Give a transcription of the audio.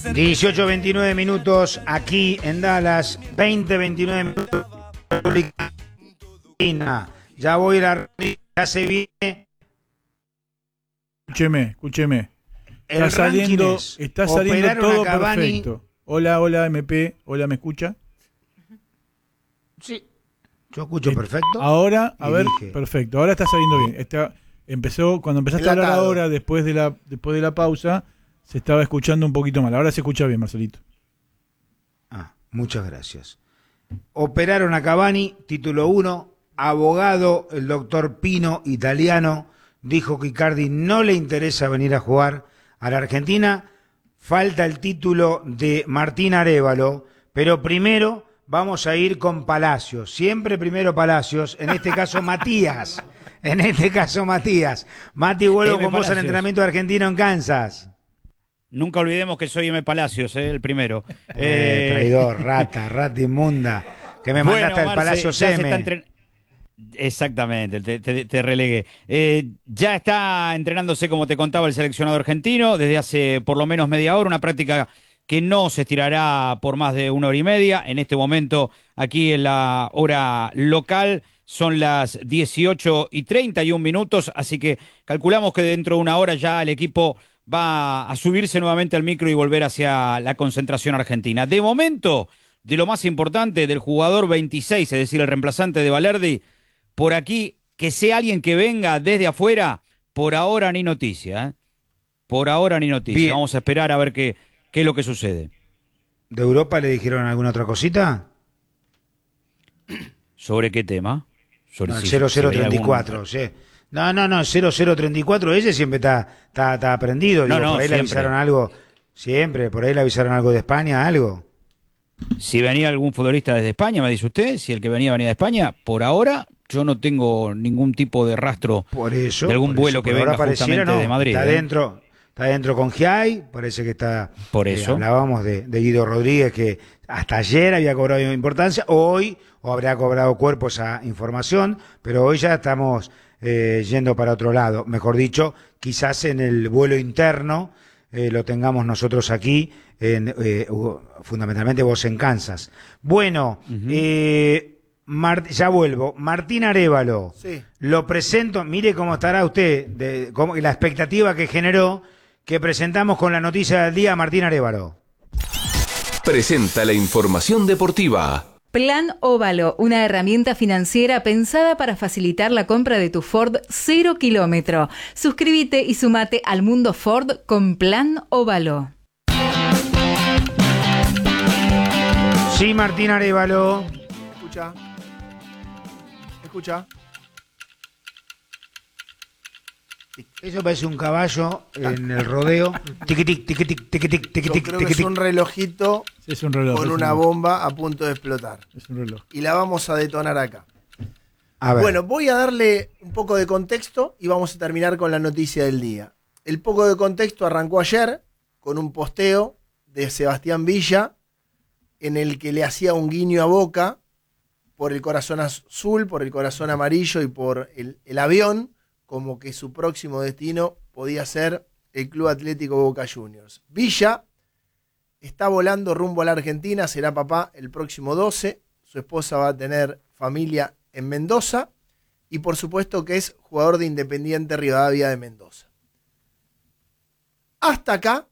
18:29 minutos aquí en Dallas, 20:29 minutos en Argentina. Ya voy a la ya se viene. Escúcheme. El Está saliendo todo Cavani. perfecto. Hola MP, hola, ¿me escucha? Sí, yo escucho perfecto. Ahora, a ver, dije. perfecto. Ahora está saliendo bien. Cuando empezaste a hablar ahora, después de la pausa, se estaba escuchando un poquito mal. Ahora se escucha bien, Marcelito. Muchas gracias. Operaron a Cavani, título 1, abogado, el doctor Pino, italiano, dijo que Icardi no le interesa venir a jugar a la Argentina. Falta el título de Martín Arévalo, pero primero vamos a ir con Palacios. Siempre primero Palacios, en este caso Matías. Mati, vuelvo con vos al entrenamiento argentino en Kansas. Nunca olvidemos que soy M. Palacios, el primero. Traidor, rata inmunda, que me mandaste al Palacios M. Exactamente, te relegué. Ya está entrenándose, como te contaba, el seleccionado argentino desde hace por lo menos media hora, una práctica que no se estirará por más de 1 hora y media. En este momento, aquí en la hora local, son las 18:31, así que calculamos que dentro de una hora ya el equipo va a subirse nuevamente al micro y volver hacia la concentración argentina. De momento, de lo más importante, del jugador 26, es decir, el reemplazante de Valerdi, por aquí, que sea alguien que venga desde afuera, por ahora ni noticia, ¿eh? Por ahora ni noticia. Bien. Vamos a esperar a ver qué es lo que sucede. ¿De Europa le dijeron alguna otra cosita? ¿Sobre qué tema? Sobre el 0034, sí. No, 0034, ese siempre está prendido. Digo, por ahí le avisaron algo, siempre, por ahí le avisaron algo de España, algo. Si venía algún futbolista desde España, me dice usted, si el que venía de España, por ahora yo no tengo ningún tipo de rastro de algún vuelo que venga justamente de Madrid. Está dentro con Giai, parece que está. Por eso. Hablábamos de Guido Rodríguez, que hasta ayer había cobrado importancia, hoy, o habría cobrado cuerpo esa información, pero hoy ya estamos yendo para otro lado. Mejor dicho, quizás en el vuelo interno lo tengamos nosotros aquí, fundamentalmente vos en Kansas. Bueno, ya vuelvo. Martín Arévalo, sí. Lo presento, mire cómo estará usted, la expectativa que generó, que presentamos con la noticia del día, Martín Arévalo. Presenta la información deportiva. Plan Óvalo, una herramienta financiera pensada para facilitar la compra de tu Ford 0 kilómetro. Suscríbete y sumate al mundo Ford con Plan Óvalo. Sí, Martín Arévalo. Escucha. Eso parece un caballo en el rodeo. Tiquitic, tiquitic, tiquitic, tiquitic. Yo creo que es un relojito con una bomba a punto de explotar. Es un reloj. Y la vamos a detonar acá. A ver. Bueno, voy a darle un poco de contexto y vamos a terminar con la noticia del día. El poco de contexto arrancó ayer con un posteo de Sebastián Villa en el que le hacía un guiño a Boca por el corazón azul, por el corazón amarillo y por el avión, como que su próximo destino podía ser el Club Atlético Boca Juniors. Villa está volando rumbo a la Argentina, será papá el próximo 12, su esposa va a tener familia en Mendoza y por supuesto que es jugador de Independiente Rivadavia de Mendoza. Hasta acá